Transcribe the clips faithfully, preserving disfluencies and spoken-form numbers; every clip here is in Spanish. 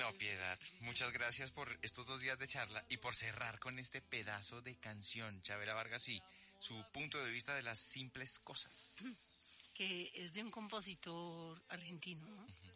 No, Piedad, muchas gracias por estos dos días de charla y por cerrar con este pedazo de canción. Chabela Vargas y su punto de vista de las simples cosas. Que es de un compositor argentino, ¿no? Uh-huh.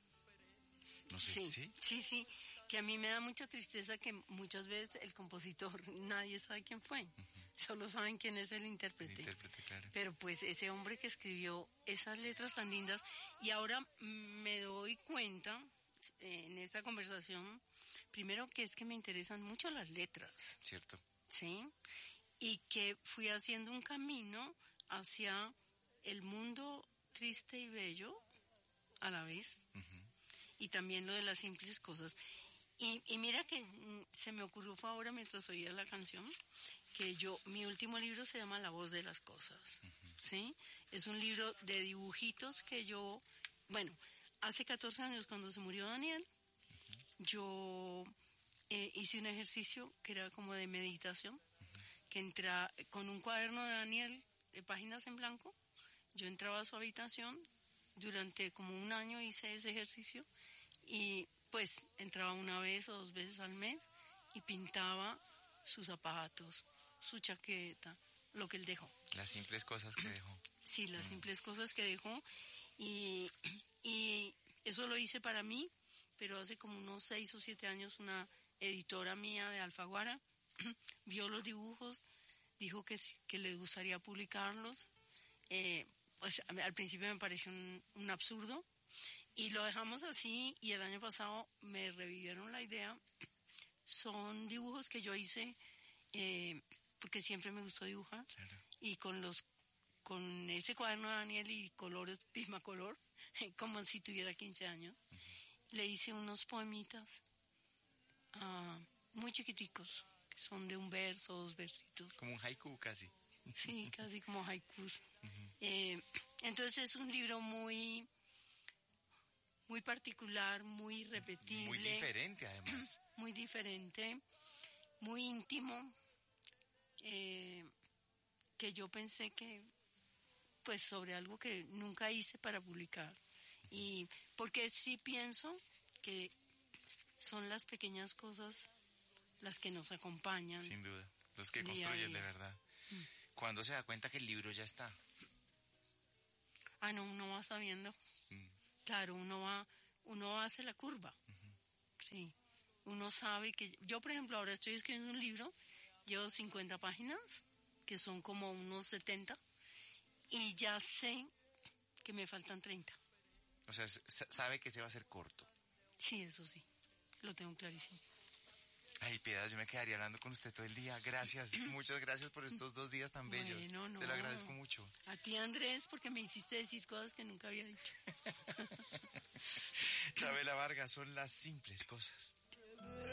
No sé, sí, ¿sí? Sí, sí, que a mí me da mucha tristeza que muchas veces el compositor, nadie sabe quién fue, uh-huh. Solo saben quién es el intérprete. El intérprete, claro. Pero pues ese hombre que escribió esas letras tan lindas, y ahora me doy cuenta eh, en esta conversación, primero que es que me interesan mucho las letras. Cierto. Sí, y que fui haciendo un camino hacia el mundo triste y bello a la vez. Uh-huh. Y también lo de las simples cosas. Y, y mira que mm, se me ocurrió fue ahora mientras oía la canción, que yo, mi último libro se llama La voz de las cosas, uh-huh. ¿Sí? Es un libro de dibujitos que yo, bueno, hace catorce años cuando se murió Daniel, uh-huh. yo eh, hice un ejercicio que era como de meditación, uh-huh. que entra con un cuaderno de Daniel, de páginas en blanco, yo entraba a su habitación. Durante como un año hice ese ejercicio y pues entraba una vez o dos veces al mes y pintaba sus zapatos, su chaqueta, lo que él dejó. Las simples cosas que dejó. Sí, las mm. simples cosas que dejó y, y eso lo hice para mí, pero hace como unos seis o siete años una editora mía de Alfaguara vio los dibujos, dijo que, que le gustaría publicarlos. Eh, Pues al principio me pareció un, un absurdo y lo dejamos así y el año pasado me revivieron la idea. Son dibujos que yo hice eh, porque siempre me gustó dibujar. Claro. Y con los con ese cuaderno de Daniel y colores Prismacolor, como si tuviera quince años, uh-huh. Le hice unos poemitas uh, muy chiquiticos, que son de un verso, dos versitos. Como un haiku casi. Sí, casi como haikus. Uh-huh. Eh, entonces es un libro muy, muy particular, muy repetible. Muy diferente, además. Muy diferente, muy íntimo, eh, que yo pensé que, pues, sobre algo que nunca hice para publicar. Uh-huh. Y porque sí pienso que son las pequeñas cosas las que nos acompañan. Sin duda, los que construyen de verdad. Uh-huh. ¿Cuándo se da cuenta que el libro ya está? Ah, no, uno va sabiendo. Mm. Claro, uno va, uno hace la curva. Uh-huh. Sí, uno sabe que... Yo, por ejemplo, ahora estoy escribiendo un libro, llevo cincuenta páginas, que son como unos setenta, y ya sé que me faltan treinta. O sea, sabe que se va a hacer corto. Sí, eso sí, lo tengo clarísimo. Ay, Piedad, yo me quedaría hablando con usted todo el día. Gracias, muchas gracias por estos dos días tan bellos. Bueno, no. Te lo agradezco mucho. A ti, Andrés, porque me hiciste decir cosas que nunca había dicho. Chabela Vargas, son las simples cosas.